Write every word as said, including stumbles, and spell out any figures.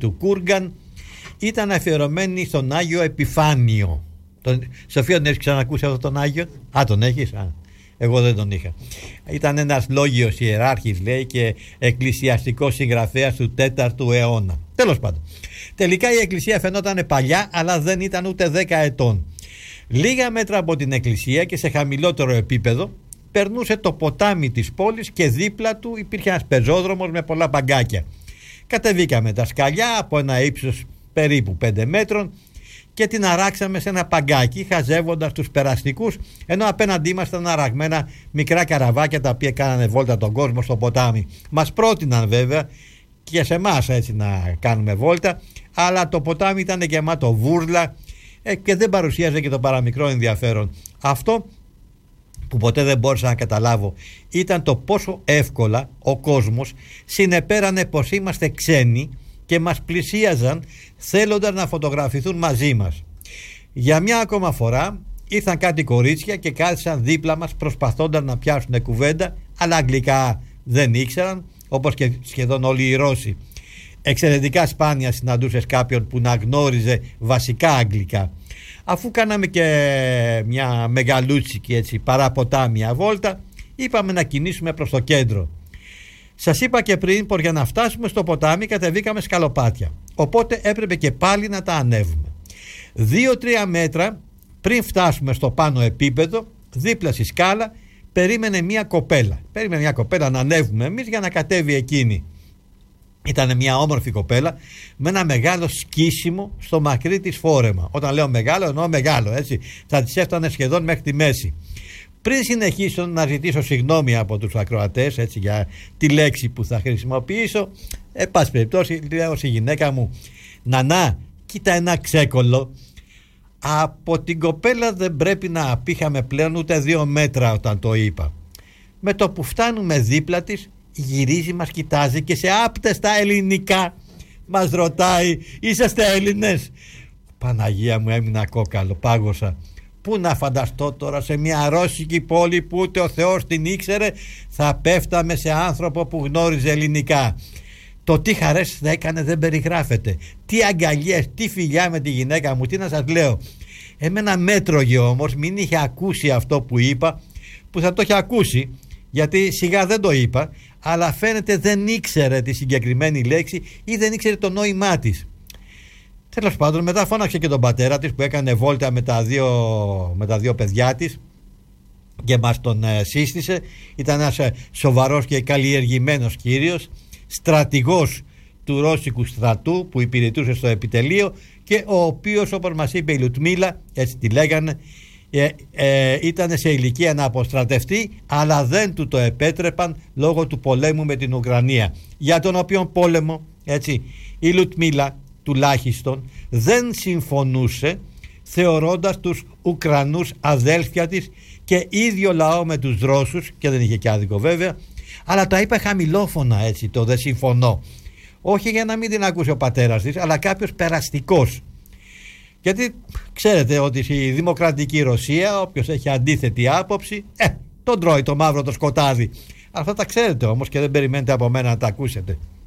του Κούργαν ήταν αφιερωμένη στον Άγιο Επιφάνιο. Τον... Σοφία, τον έχεις ξανακούσει αυτόν τον Άγιο? Α, τον έχεις? Α, εγώ δεν τον είχα. Ήταν ένας λόγιος ιεράρχης, λέει, και εκκλησιαστικός συγγραφέας του τέταρτου αιώνα. Τέλος πάντων, τελικά η εκκλησία φαινόταν παλιά, αλλά δεν ήταν ούτε δέκα ετών. Λίγα μέτρα από την εκκλησία και σε χαμηλότερο επίπεδο περνούσε το ποτάμι της πόλης και δίπλα του υπήρχε ένας πεζόδρομος με πολλά μπαγκάκια. Κατεβήκαμε τα σκαλιά από ένα ύψος περίπου πέντε μέτρων και την αράξαμε σε ένα παγκάκι, χαζεύοντας τους περαστικούς, ενώ απέναντί μας ήταν αραγμένα μικρά καραβάκια τα οποία κάνανε βόλτα τον κόσμο στο ποτάμι. Μας πρότειναν βέβαια και σε εμάς έτσι να κάνουμε βόλτα, αλλά το ποτάμι ήταν γεμάτο βούρλα ε, και δεν παρουσίαζε και το παραμικρό ενδιαφέρον. Αυτό που ποτέ δεν μπόρεσα να καταλάβω ήταν το πόσο εύκολα ο κόσμος συνεπέρανε πως είμαστε ξένοι και μας πλησίαζαν θέλοντας να φωτογραφηθούν μαζί μας. Για μια ακόμα φορά ήρθαν κάτι κορίτσια και κάθισαν δίπλα μας προσπαθώντας να πιάσουν κουβέντα, αλλά αγγλικά δεν ήξεραν, όπως και σχεδόν όλοι οι Ρώσοι. Εξαιρετικά σπάνια συναντούσες κάποιον που να γνώριζε βασικά αγγλικά. Αφού κάναμε και μια μεγαλούτσικη έτσι παραποτάμια βόλτα, είπαμε να κινήσουμε προς το κέντρο. Σας είπα και πριν πως για να φτάσουμε στο ποτάμι κατεβήκαμε σκαλοπάτια, οπότε έπρεπε και πάλι να τα ανέβουμε. Δύο-τρία μέτρα πριν φτάσουμε στο πάνω επίπεδο, δίπλα στη σκάλα, περίμενε μια κοπέλα. Περίμενε μια κοπέλα να ανέβουμε εμείς για να κατέβει εκείνη. Ήταν μια όμορφη κοπέλα με ένα μεγάλο σκίσιμο στο μακρύ της φόρεμα. Όταν λέω μεγάλο, εννοώ μεγάλο, έτσι. Θα της έφτανε σχεδόν μέχρι τη μέση. Πριν συνεχίσω να ζητήσω συγγνώμη από τους ακροατές, έτσι, για τη λέξη που θα χρησιμοποιήσω, εν πάση περιπτώσει, λέω στη γυναίκα μου, Νανά, κοίτα ένα ξέκολο. Από την κοπέλα δεν πρέπει να απήχαμε πλέον ούτε δύο μέτρα όταν το είπα. Με το που φτάνουμε δίπλα της, γυρίζει, μας κοιτάζει και σε άπτεστα ελληνικά μας ρωτάει, είσαστε Έλληνες? Παναγία μου, έμεινα κόκαλο, πάγωσα. Πού να φανταστώ τώρα, σε μια ρώσικη πόλη που ούτε ο Θεός την ήξερε, θα πέφταμε σε άνθρωπο που γνώριζε ελληνικά. Το τι χαρές θα έκανε δεν περιγράφεται. Τι αγκαλιές, τι φιλιά με τη γυναίκα μου, τι να σας λέω. Εμένα μέτρωγε όμως, μην είχε ακούσει αυτό που είπα, που θα το είχε ακούσει, γιατί σιγά δεν το είπα, αλλά φαίνεται δεν ήξερε τη συγκεκριμένη λέξη ή δεν ήξερε το νόημά της. Τέλος πάντων, μετά φώναξε και τον πατέρα της που έκανε βόλτα με τα δύο, με τα δύο παιδιά της και μας τον ε, σύστησε. Ήταν ένας ε, σοβαρός και καλλιεργημένος κύριος, στρατηγός του Ρώσικου στρατού που υπηρετούσε στο επιτελείο και ο οποίος, όπως μας είπε η Λουτμίλα, έτσι τη λέγανε, ε, ε, ήταν σε ηλικία να αποστρατευτεί, αλλά δεν του το επέτρεπαν λόγω του πολέμου με την Ουκρανία, για τον οποίο πόλεμο, έτσι, η Λουτμίλα τουλάχιστον δεν συμφωνούσε, θεωρώντας τους Ουκρανούς αδέλφια της και ίδιο λαό με τους Ρώσους, και δεν είχε και άδικο βέβαια, αλλά τα είπε χαμηλόφωνα, έτσι, το δεν συμφωνώ, όχι για να μην την ακούσει ο πατέρας της, αλλά κάποιος περαστικός, γιατί ξέρετε ότι στη δημοκρατική Ρωσία όποιος έχει αντίθετη άποψη ε, τον τρώει το μαύρο το σκοτάδι. Αυτά τα ξέρετε όμως και δεν περιμένετε από μένα να τα ακούσετε.